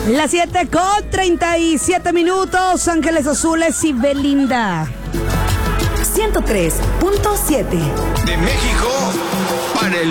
Las 7:37, Ángeles Azules y Belinda. 103.7 De México para el